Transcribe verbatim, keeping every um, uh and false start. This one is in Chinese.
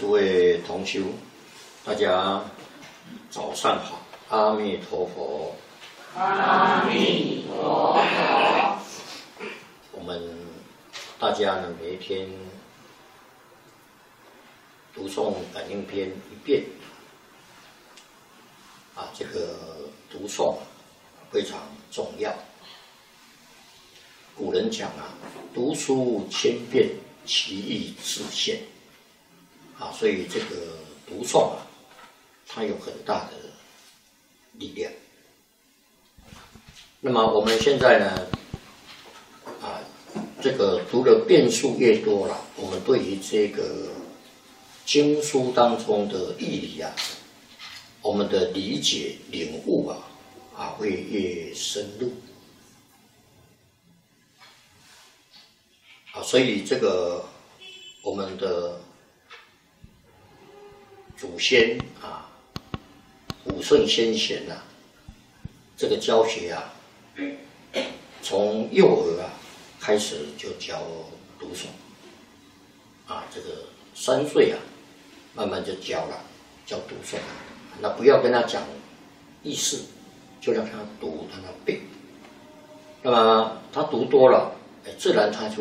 诸位同修，大家早上好，阿弥陀佛。 阿弥陀佛。 我们大家呢，每一天读诵感应篇一遍，啊，这个读诵非常重要。古人讲啊，读书千遍，其义自现。啊，所以这个读诵啊，它有很大的力量。那么我们现在呢，啊，这个读的遍数越多了，我们对于这个经书当中的义理啊，我们的理解领悟啊，啊会越深入。啊，所以这个我们的祖先啊，武圣先贤啊，这个教学啊，从幼儿啊开始就教读诵，啊，这个三岁啊，慢慢就教了，教读诵。那不要跟他讲意思，就让他读，让他背。那么他读多了，哎，自然他就